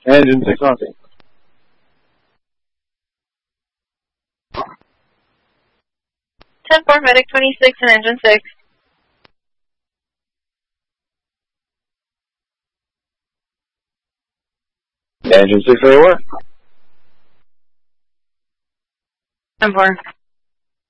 Engine 6 on. 10-4, medic 26 and engine 6. Engine 6 where you were. 10-4.